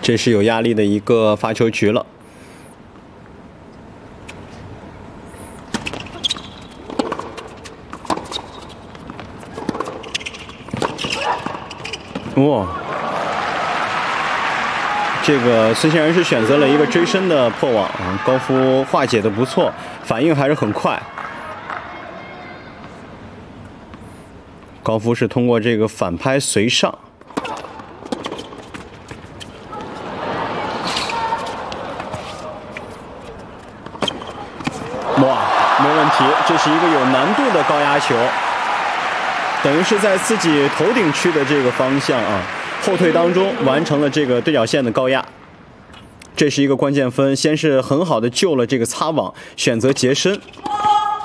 这是有压力的一个发球局了。哇！这个孙兴然是选择了一个追身的破网啊，高夫化解的不错，反应还是很快。高夫是通过这个反拍随上。 哇，没问题，这是一个有难度的高压球，等于是在自己头顶区的这个方向啊，后退当中完成了这个对角线的高压，这是一个关键分。先是很好的救了这个擦网，选择截身。